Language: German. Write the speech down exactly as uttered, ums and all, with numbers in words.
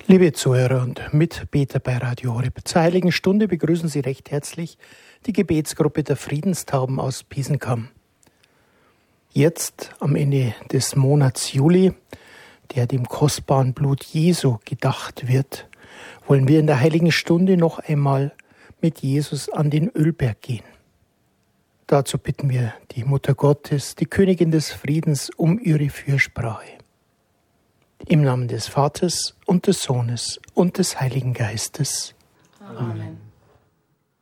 Liebe Zuhörer und Mitbeter bei Radio Horeb, zur Heiligen Stunde begrüßen Sie recht herzlich die Gebetsgruppe der Friedenstauben aus Piesenkam. Jetzt, am Ende des Monats Juli, der dem kostbaren Blut Jesu gedacht wird, wollen wir in der Heiligen Stunde noch einmal mit Jesus an den Ölberg gehen. Dazu bitten wir die Mutter Gottes, die Königin des Friedens, um ihre Fürsprache. Im Namen des Vaters und des Sohnes und des Heiligen Geistes. Amen.